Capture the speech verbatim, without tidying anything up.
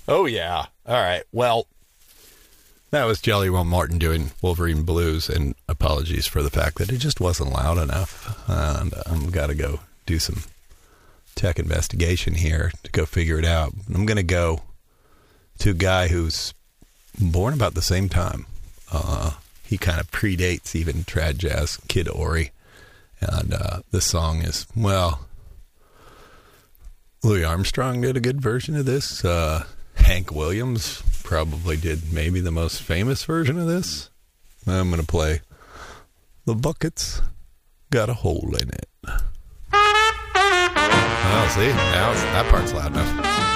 Oh, yeah. All right. Well, that was Jelly Roll Morton doing Wolverine Blues, and apologies for the fact that it just wasn't loud enough. And I'm got to go do some tech investigation here to go figure it out. I'm going to go to a guy who's born about the same time. Uh, he kind of predates even trad jazz, Kid Ory. And uh, this song is, well, Louis Armstrong did a good version of this. Uh, Hank Williams probably did maybe the most famous version of this. I'm going to play The Bucket's Got a Hole in It. Oh, see? Now that part's loud enough.